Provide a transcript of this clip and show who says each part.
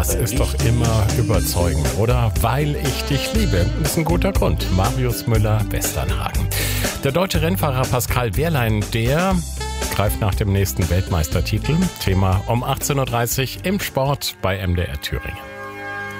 Speaker 1: Das ist doch immer überzeugend, oder? Weil ich dich liebe, ist ein guter Grund. Marius Müller, Westernhagen. Der deutsche Rennfahrer Pascal Wehrlein, der greift nach dem nächsten Weltmeistertitel. Thema um 18.30 Uhr im Sport bei MDR Thüringen.